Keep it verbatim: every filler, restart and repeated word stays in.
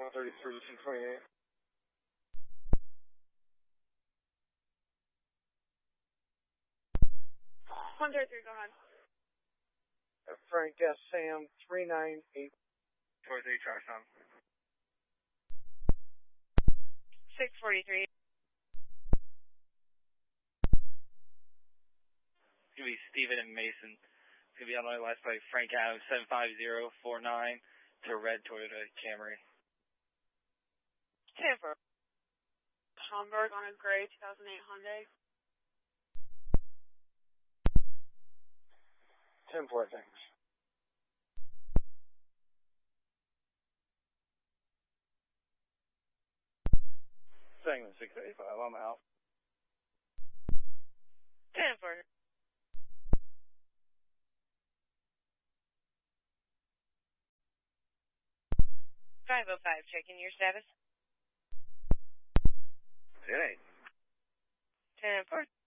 one thirty-three, two twenty-eight. one thirty-three, go ahead. Frank S. Sam, three nine eight. Towards eight, Charlestown. six forty-three. It's going to be Stephen and Mason. It's going to be on my last flight, Frank Adams, seven five zero four nine to red Toyota Camry. Tampa. Hamburg on a gray two thousand eight Hyundai. ten four, thanks. Segment six eighty-five, I'm out. ten four. five oh five, checking your status. ten eight. ten four.